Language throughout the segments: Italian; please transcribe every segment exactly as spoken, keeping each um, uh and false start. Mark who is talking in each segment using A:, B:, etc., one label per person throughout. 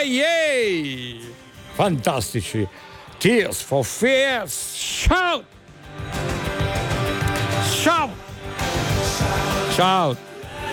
A: yeah! Fantastici. Tears for Fears. Shout! Shout! Shout!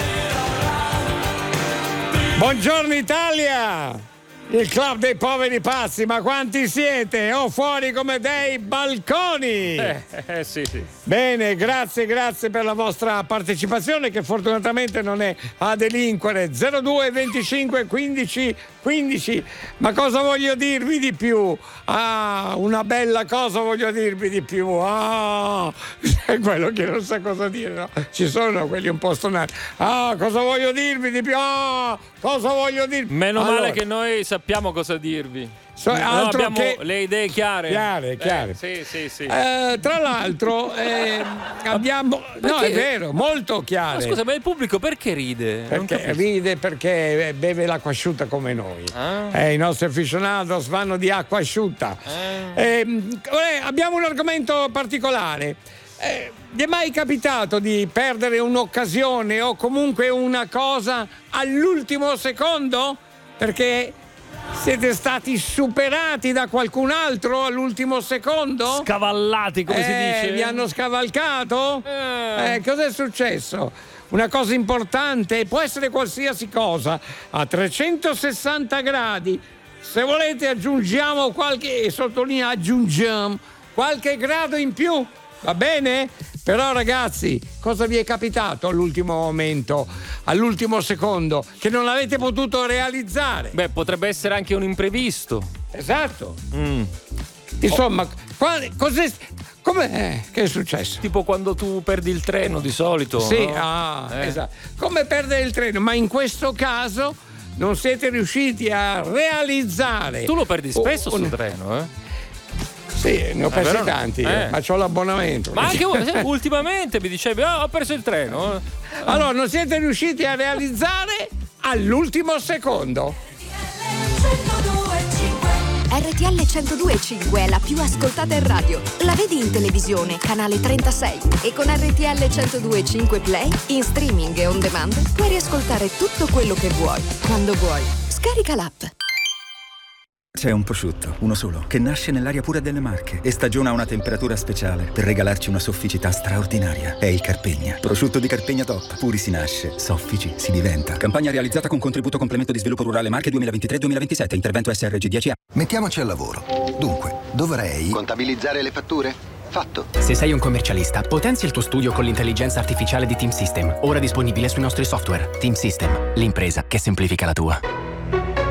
A: Buongiorno Italia! Il club dei poveri pazzi, ma quanti siete? O fuori come dei balconi!
B: Eh, eh sì, sì.
A: Bene, grazie, grazie per la vostra partecipazione, che fortunatamente non è a delinquere. zero due venticinque quindici quindici. Ma cosa voglio dirvi di più? Ah, una bella cosa voglio dirvi di più. Ah, è quello che non sa cosa dire, no? Ci sono quelli un po' stonati. Ah, cosa voglio dirvi di più? Ah, cosa voglio dirvi?
B: Meno
A: allora,
B: male che noi sappiamo cosa dirvi.
A: So,
B: no,
A: altro
B: abbiamo
A: che
B: le idee chiare.
A: Chiare, chiare.
B: Eh, sì, sì, sì.
A: Eh, tra l'altro eh, abbiamo
B: perché?
A: no, è vero, molto chiare.
B: Ma scusa, ma il pubblico perché ride? Non
A: Perché
B: capisco.
A: ride perché beve l'acqua asciutta come noi.
B: Ah.
A: Eh, i nostri aficionados vanno di acqua asciutta.
B: Ah.
A: Eh, eh, abbiamo un argomento particolare. Eh, vi è mai capitato di perdere un'occasione o comunque una cosa all'ultimo secondo? Perché siete stati superati da qualcun altro all'ultimo secondo?
B: Scavallati, come
A: eh,
B: si dice?
A: Vi hanno scavalcato?
B: Eh.
A: Eh, cos'è successo? Una cosa importante, può essere qualsiasi cosa, a trecentosessanta gradi. Se volete aggiungiamo qualche, e sottolineo aggiungiamo, qualche grado in più, va bene? Però ragazzi, cosa vi è capitato all'ultimo momento, all'ultimo secondo, che non avete potuto realizzare?
B: Beh, potrebbe essere anche un imprevisto.
A: Esatto.
B: Mm.
A: Insomma, quale, cos'è, com'è, che è successo?
B: Tipo quando tu perdi il treno di solito.
A: Sì,
B: no?
A: ah,
B: Eh.
A: esatto. Come perdere il treno, ma in questo caso non siete riusciti a realizzare.
B: Tu lo perdi spesso
A: un-
B: sul treno, eh?
A: Sì, ne ho persi
B: però-
A: tanti,
B: eh.
A: ma c'ho l'abbonamento.
B: Ma anche ultimamente mi dicevi, oh, ho perso il treno.
A: Allora, non siete riusciti a realizzare all'ultimo secondo.
C: R T L centodue e cinque è la più ascoltata in radio. La vedi in televisione, canale trentasei. E con R T L centodue e cinque Play, in streaming e on demand, puoi riascoltare tutto quello che vuoi, quando vuoi. Scarica l'app.
D: C'è un prosciutto, uno solo, che nasce nell'aria pura delle Marche e stagiona a una temperatura speciale per regalarci una sofficità straordinaria. È il Carpegna. Prosciutto di Carpegna Top. Puri si nasce, soffici si diventa. Campagna realizzata con contributo complemento di sviluppo rurale Marche duemilaventitré duemilaventisette. Intervento S R G dieci A.
E: Mettiamoci al lavoro. Dunque, dovrei contabilizzare le fatture? Fatto.
F: Se sei un commercialista, potenzia il tuo studio con l'intelligenza artificiale di Team System, ora disponibile sui nostri software. Team System, l'impresa che semplifica la tua.